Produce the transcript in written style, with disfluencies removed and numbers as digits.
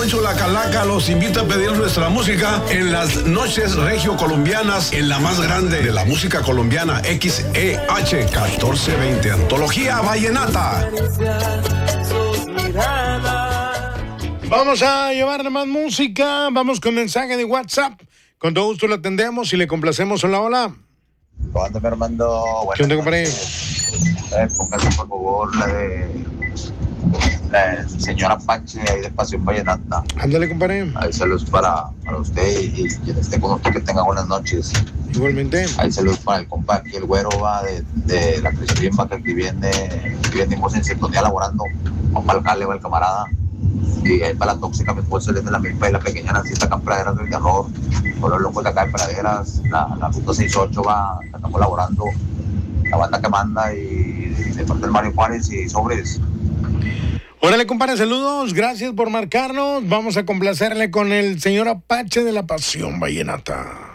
Rancho La Calaca los invita a pedir nuestra música en las noches regio colombianas, en la más grande de la música colombiana, XEH 1420, Antología Vallenata. Vamos a llevarle más música, vamos con mensaje de WhatsApp. Con todo gusto lo atendemos y le complacemos. Hola, hola. ¿Cómo anda, mi Armando? ¿Qué onda, compadre? Póngase por favor la señora Pache ahí de Pasión Vallenata. Ándale, compadre. Ahí saludos para usted y quien esté con usted, que tenga buenas noches. Igualmente. Ahí saludos para el compa aquí, el güero va de la Crispimba, que aquí venimos en sintonía laborando. Compa el Cale, va el camarada. Y ahí para la tóxica, mi esposa es de la milpa y la pequeña Nancita acá en Praderas del Terror. Por los locos de acá en Praderas, la ruta 68 estamos laborando. La banda que manda y de parte del Mario Juárez y sobres. Órale, compadre, saludos, gracias por marcarnos. Vamos a complacerle con el señor Apache de la Pasión Vallenata.